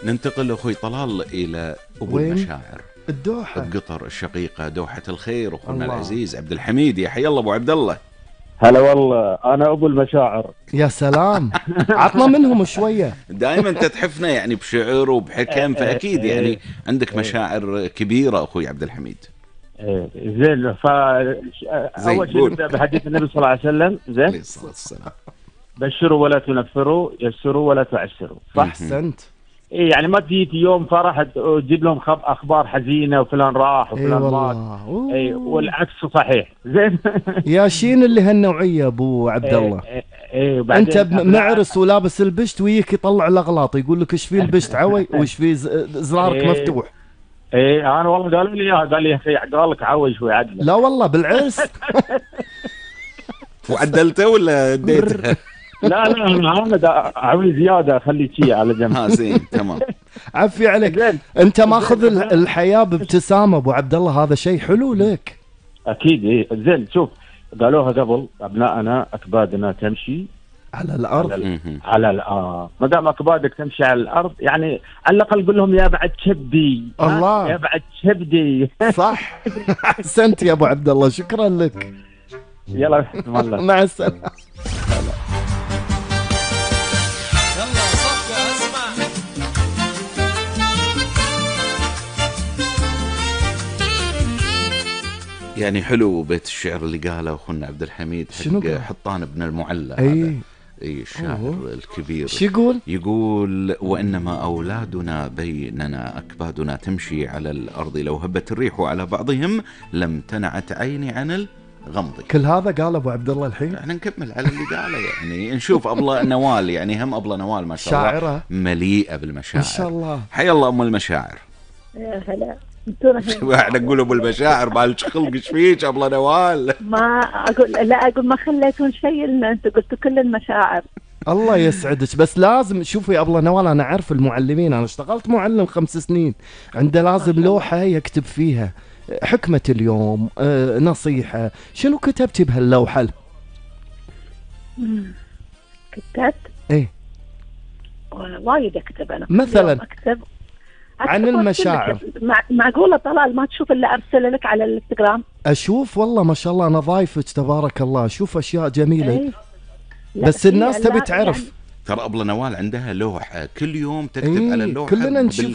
ننتقل أخوي طلال إلى أبو وين؟ المشاعر، الدوحة، القطر الشقيقة دوحة الخير، أخونا الله. العزيز عبد الحميد. يا حي الله أبو عبد الله. هلا والله، انا ابو المشاعر. يا سلام. عطنا منهم شوية. دائما تتحفنا يعني بشعر وبحكم، فأكيد يعني عندك مشاعر كبيرة أخوي عبد الحميد. زين، اول شيء قول. نبدا بحديث النبي صلى الله عليه وسلم. زين، عليه الصلاة والسلام. بشروا ولا تنفروا، يسروا ولا تعسروا. صح؟ أحسنت. إيه، يعني ما تجي في يوم فرح تجيب لهم اخبار حزينه وفلان راح اي وفلان مات. والله. اي، والعكس صحيح. زين. ياشين اللي هالنوعية ابو عبد الله. اي، انت معرس ولابس البشت ويك يطلع الاغلاط، يقول لك ايش فيه البشت عوي وايش فيه زرارك مفتوح. اي، انا والله قالوا لي اياها، قال لي يا اخي قال لك عوج شوي عدل. لا والله بالعرس. وعدلته ولا اديته؟ لا انا عوي زياده، اخلي شيء على جنب. زين تمام. عفي عليك. زين. انت ماخذ الحياة بابتسامة ابو عبد الله، هذا شيء حلو لك. اكيد. ايه، زين. شوف، قالوها قبل ابنائنا اكبادنا تمشي على الارض. على الارض. ما دام اكبادك تمشي على الارض، يعني على الاقل قول لهم يا بعد شبدي. الله. يا بعد شبدي. صح. احسنت يا ابو عبد الله، شكرا لك. يلا بسم الله. مع السلامة. يلا صفقة اسمع. يعني حلو بيت الشعر اللي قاله أخونا عبد الحميد شنو حق قال؟ حطان بن المعلى. اي اي الشاعر الكبير. شو يقول؟ يقول: وإنما أولادنا بيننا أكبادنا تمشي على الأرض، لو هبت الريح على بعضهم لم تنعت عيني عن الغمض. كل هذا قال ابو عبد الله الحين. احنا نكمل على اللي قاله، يعني نشوف أبلة نوال، يعني هم أبلة نوال ما شاء الله شاعرة مليئة بالمشاعر. ما شاء الله. حي الله أم المشاعر. يا هلا. احنا نقول أبو المشاعر بالك خلق ايش فيك أبلة نوال؟ ما اقول، لا اقول ما خليتون شيء لنا، انتم قلتوا كل المشاعر. الله يسعدك، بس لازم شوفي يا ابله نوال، انا اعرف المعلمين، انا اشتغلت معلم 5 سنين، عنده لازم لوحه يكتب فيها حكمه اليوم، نصيحه. شنو كتبتي بهاللوحه؟ كتبت ايه وايد اكتب انا. مثلاً؟ اكتب عن المشاعر. معقوله طلال ما تشوف الا ارسل لك على الانستغرام؟ اشوف والله ما شاء الله نظايفك تبارك الله، اشوف اشياء جميله. إيه. لا، بس الناس لا، تبي تعرف. يعني ترى أبلة نوال عندها لوحة كل يوم تكتب إيه، على اللوحة كلنا نشوف